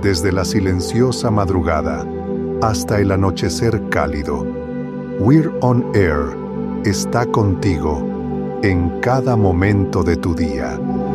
Desde la silenciosa madrugada hasta el anochecer cálido, We're on Air está contigo en cada momento de tu día.